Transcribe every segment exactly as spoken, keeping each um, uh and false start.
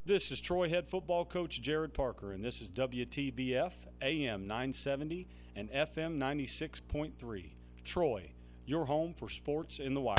This is Troy head football coach Jared Parker, and this is W T B F A M nine seventy and F M ninety-six point three. Troy, your home for sports in the wire.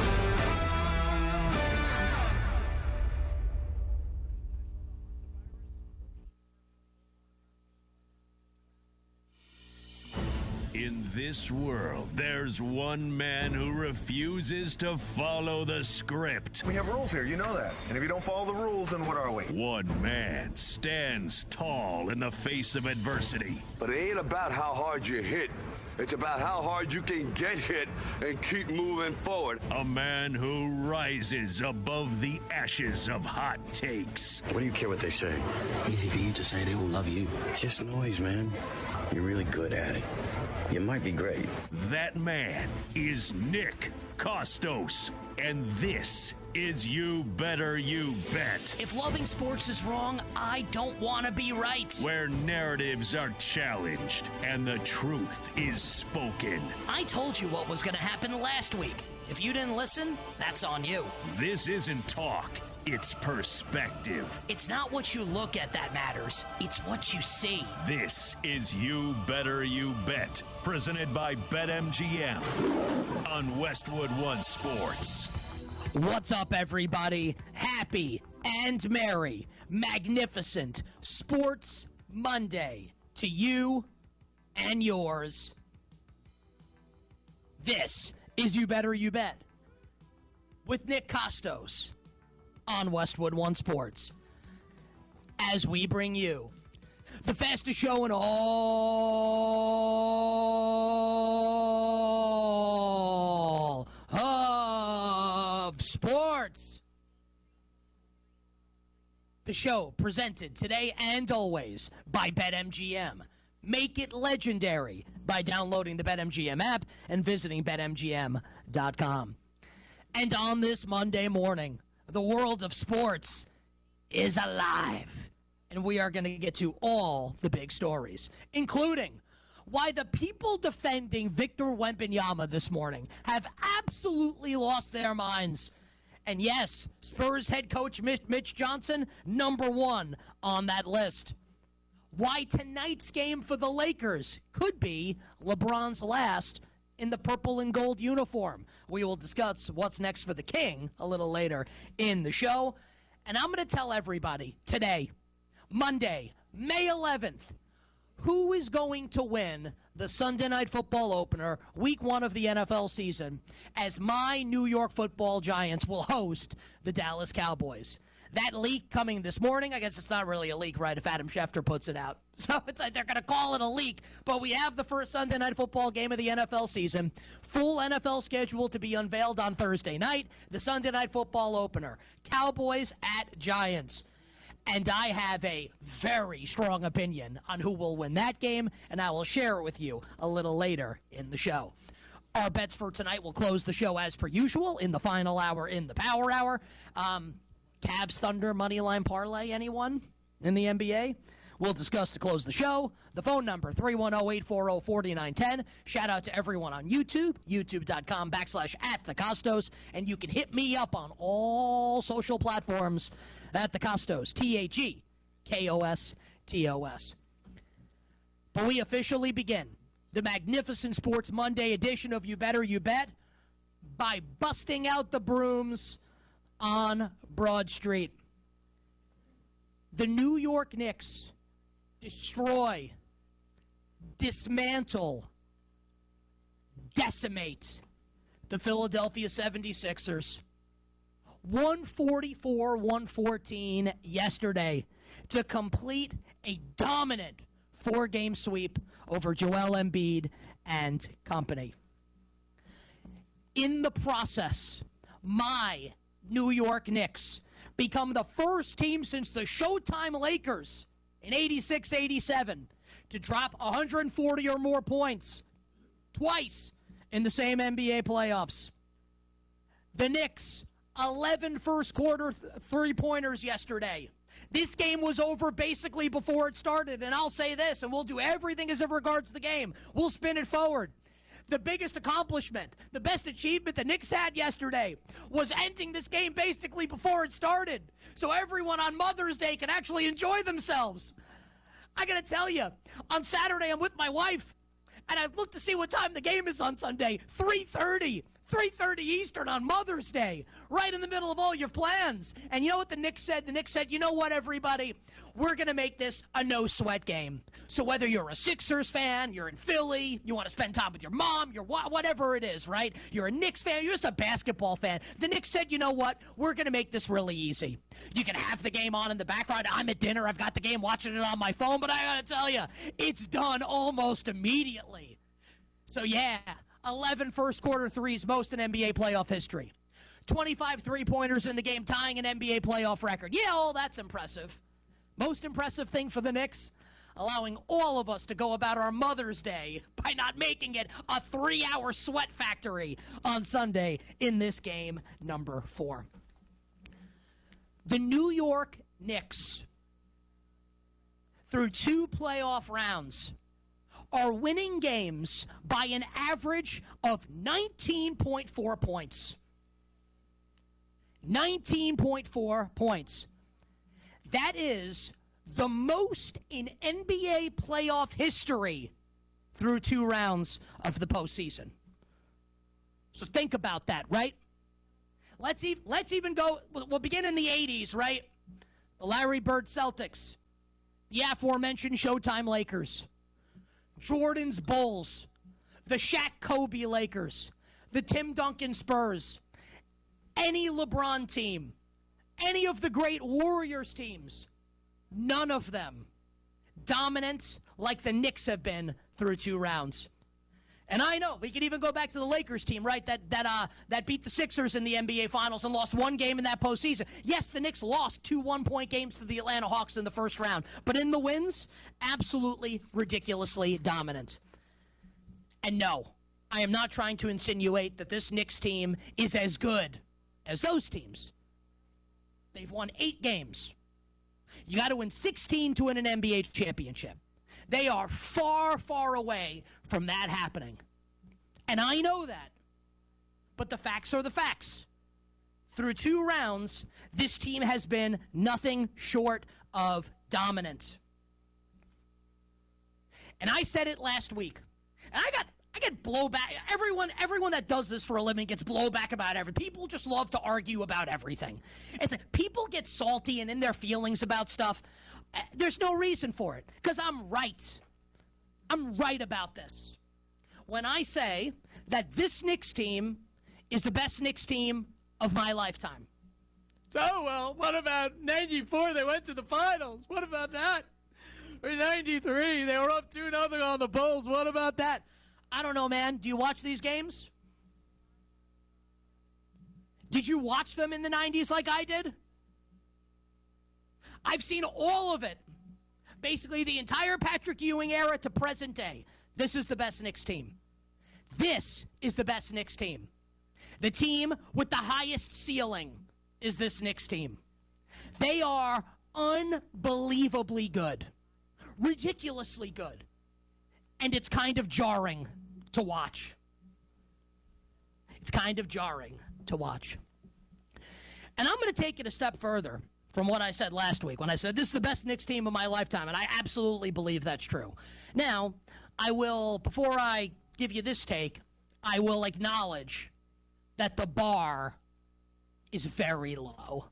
In this world, there's one man who refuses to follow the script. We have rules here, you know that. And if you don't follow the rules, then what are we? One man stands tall in the face of adversity. But it ain't about how hard you hit. It's about how hard you can get hit and keep moving forward. A man who rises above the ashes of hot takes. What do you care what they say? Easy for you to say they will love you. It's just noise, man. You're really good at it. You might be great. That man is Nick Kostos, and this is You Better You Bet. If loving sports is wrong, I don't want to be right. Where narratives are challenged and the truth is spoken. I told you what was going to happen last week. If you didn't listen, that's on you. This isn't talk. It's perspective. It's not what you look at that matters. It's what you see. This is You Better You Bet, presented by BetMGM on Westwood One Sports. What's up, everybody? Happy and merry, magnificent Sports Monday to you and yours. This is You Better You Bet with Nick Kostos on Westwood One Sports, as we bring you the fastest show in all of sports. The show presented today and always by BetMGM. Make it legendary by downloading the BetMGM app and visiting Bet M G M dot com. And on this Monday morning, the world of sports is alive, and we are going to get to all the big stories, including why the people defending Victor Wembanyama this morning have absolutely lost their minds. And yes, Spurs head coach Mitch Johnson, number one on that list. Why tonight's game for the Lakers could be LeBron's last in the purple and gold uniform. We will discuss what's next for the King a little later in the show. And I'm going to tell everybody today, Monday, May eleventh, who is going to win the Sunday Night Football opener, week one of the N F L season, as my New York Football Giants will host the Dallas Cowboys. That leak coming this morning, I guess it's not really a leak, right, if Adam Schefter puts it out. So it's like they're going to call it a leak. But we have the first Sunday Night Football game of the N F L season. Full N F L schedule to be unveiled on Thursday night. The Sunday Night Football opener. Cowboys at Giants. And I have a very strong opinion on who will win that game, and I will share it with you a little later in the show. Our bets for tonight will close the show as per usual in the final hour in the Power Hour. Um... Cavs Thunder Moneyline Parlay, anyone in the N B A? We'll discuss to close the show. The phone number, three one zero, eight four zero, four nine one zero. Shout out to everyone on YouTube, youtube.com backslash at the Kostos. And you can hit me up on all social platforms at the Kostos, T H E K O S T O S. But we officially begin the magnificent Sports Monday edition of You Better You Bet by busting out the brooms on Broad Street. The New York Knicks destroy, dismantle, decimate the Philadelphia seventy-sixers. one forty-four one fourteen yesterday to complete a dominant four-game sweep over Joel Embiid and company. In the process, my New York Knicks become the first team since the Showtime Lakers in eighty-six eighty-seven to drop one hundred forty or more points twice in the same N B A playoffs. The Knicks, eleven first-quarter th- three-pointers yesterday. This game was over basically before it started, and I'll say this, and we'll do everything as it regards the game. We'll spin it forward. The biggest accomplishment, the best achievement the Knicks had yesterday was ending this game basically before it started, so everyone on Mother's Day can actually enjoy themselves. I got to tell you, on Saturday I'm with my wife, and I looked to see what time the game is on Sunday. three thirty. three thirty Eastern on Mother's Day, right in the middle of all your plans. And you know what the Knicks said? The Knicks said, you know what, everybody? We're going to make this a no-sweat game. So whether you're a Sixers fan, you're in Philly, you want to spend time with your mom, you're wh- whatever it is, right? You're a Knicks fan, you're just a basketball fan. The Knicks said, you know what? We're going to make this really easy. You can have the game on in the background. I'm at dinner. I've got the game watching it on my phone. But I got to tell you, it's done almost immediately. So, yeah. eleven first-quarter threes, most in N B A playoff history. twenty-five three-pointers in the game, tying an N B A playoff record. Yeah, all that's impressive. Most impressive thing for the Knicks, allowing all of us to go about our Mother's Day by not making it a three-hour sweat factory on Sunday in this game number four. The New York Knicks, through two playoff rounds, are winning games by an average of nineteen point four points. nineteen point four points. That is the most in N B A playoff history through two rounds of the postseason. So think about that, right? Let's, e- let's even go, we'll begin in the eighties, right? The Larry Bird Celtics, the aforementioned Showtime Lakers, Jordan's Bulls, the Shaq Kobe Lakers, the Tim Duncan Spurs, any LeBron team, any of the great Warriors teams, none of them dominant like the Knicks have been through two rounds. And I know, we could even go back to the Lakers team, right, that that uh, that beat the Sixers in the N B A Finals and lost one game in that postseason. Yes, the Knicks lost two one-point games to the Atlanta Hawks in the first round. But in the wins, absolutely ridiculously dominant. And no, I am not trying to insinuate that this Knicks team is as good as those teams. They've won eight games. You got to win sixteen to win an N B A championship. They are far, far away from that happening. And I know that. But the facts are the facts. Through two rounds, this team has been nothing short of dominant. And I said it last week. And I got I get blowback. Everyone, everyone that does this for a living gets blowback about everything. People just love to argue about everything. It's like people get salty and in their feelings about stuff. There's no reason for it, because I'm right. I'm right about this. When I say that this Knicks team is the best Knicks team of my lifetime. Oh, well, what about ninety-four? They went to the finals. What about that? Or ninety-three, they were up two nothing on the Bulls. What about that? I don't know, man. Do you watch these games? Did you watch them in the nineties like I did? I've seen all of it. Basically, the entire Patrick Ewing era to present day. This is the best Knicks team. This is the best Knicks team. The team with the highest ceiling is this Knicks team. They are unbelievably good. Ridiculously good. And it's kind of jarring to watch. It's kind of jarring to watch. And I'm going to take it a step further from what I said last week when I said this is the best Knicks team of my lifetime, and I absolutely believe that's true. Now, I will, before I give you this take, I will acknowledge that the bar is very low.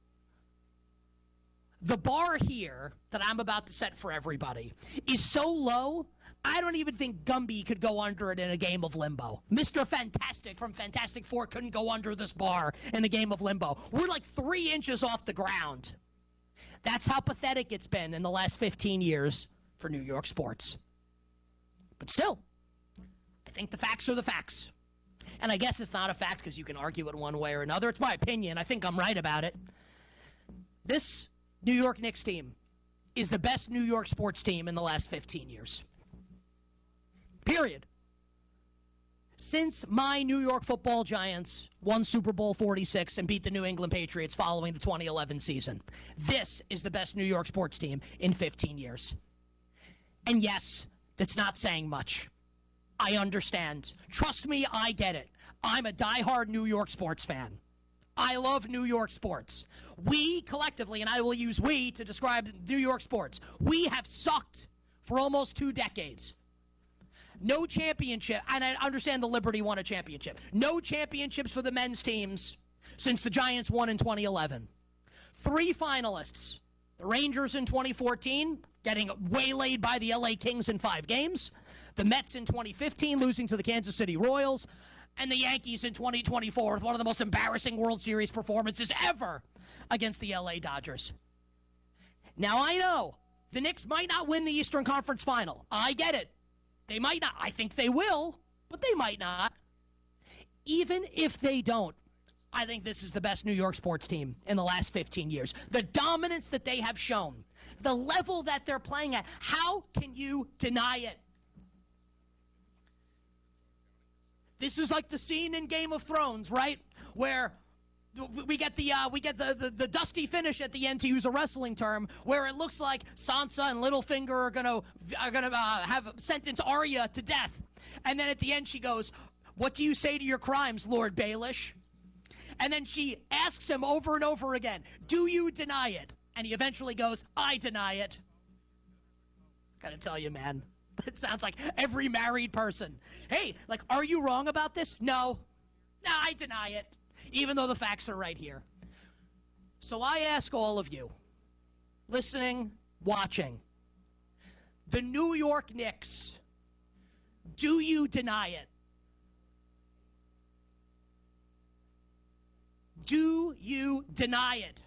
The bar here that I'm about to set for everybody is so low, I don't even think Gumby could go under it in a game of limbo. Mister Fantastic from Fantastic Four couldn't go under this bar in a game of limbo. We're like three inches off the ground. That's how pathetic it's been in the last fifteen years for New York sports. But still, I think the facts are the facts. And I guess it's not a fact because you can argue it one way or another. It's my opinion. I think I'm right about it. This New York Knicks team is the best New York sports team in the last fifteen years. Period. Since my New York football Giants won Super Bowl forty-six and beat the New England Patriots following the twenty eleven season, this is the best New York sports team in fifteen years. And yes, that's not saying much. I understand. Trust me, I get it. I'm a diehard New York sports fan. I love New York sports. We collectively, and I will use we to describe New York sports, we have sucked for almost two decades. No championship, and I understand the Liberty won a championship. No championships for the men's teams since the Giants won in twenty eleven. Three finalists. The Rangers in twenty fourteen, getting waylaid by the L A Kings in five games. The Mets in twenty fifteen, losing to the Kansas City Royals. And the Yankees in twenty twenty-four with one of the most embarrassing World Series performances ever against the L A Dodgers. Now, I know the Knicks might not win the Eastern Conference Final. I get it. They might not. I think they will, but they might not. Even if they don't, I think this is the best New York sports team in the last fifteen years. The dominance that they have shown, the level that they're playing at, how can you deny it? This is like the scene in Game of Thrones, right? Where we get the uh, we get the, the, the dusty finish at the end, to use a wrestling term, where it looks like Sansa and Littlefinger are gonna are gonna uh, have sentence Arya to death, and then at the end she goes, "What do you say to your crimes, Lord Baelish?" And then she asks him over and over again, "Do you deny it?" And he eventually goes, "I deny it." Gotta tell you, man. It sounds like every married person. Hey, like, are you wrong about this? No. No, I deny it, even though the facts are right here. So I ask all of you, listening, watching, the New York Knicks, do you deny it? Do you deny it?